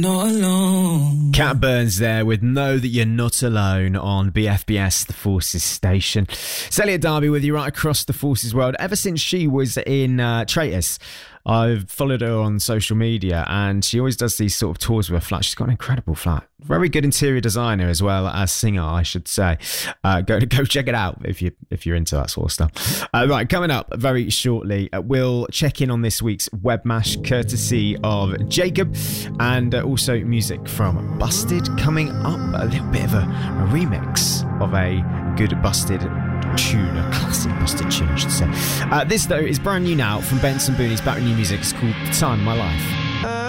Not alone. Cat Burns there with Know That You're Not Alone on BFBS, the Forces station. It's Elliot Darby with you right across the Forces world. Ever since she was in Traitors, I've followed her on social media, and she always does these sort of tours with her flat. She's got an incredible flat. Very good interior designer as well as singer, I should say. Go check it out if you're into that sort of stuff. Right, coming up very shortly, we'll check in on this week's Webmash courtesy of Jacob, and also music from Busted coming up. A little bit of a remix of a good Busted tune, a classic Busted tune, I should say. This though is brand new now from Benson Booney's Back with New Music. It's called The Time of My Life.